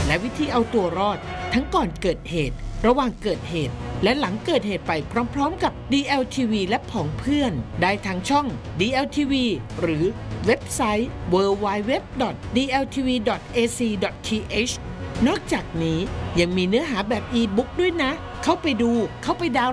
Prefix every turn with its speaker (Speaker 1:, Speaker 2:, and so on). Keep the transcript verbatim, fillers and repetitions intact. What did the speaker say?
Speaker 1: และวิธีเอาตัวรอดทั้งก่อนเกิดเหตุระหว่างเกิดเหตุและหลังเกิดเหตุไปพร้อมๆกับ ดี แอล ที วี และผองเพื่อนได้ทางช่อง ดี แอล ที วี หรือเว็บไซต์ ดับเบิลยู ดับเบิลยู ดับเบิลยู ดอท ดี แอล ที วี ดอท เอ ซี ดอท ที เอช นอกจากนี้ยังมีเนื้อหาแบบอีบุ๊กด้วยนะเข้าไปดูเข้าไปดาวน์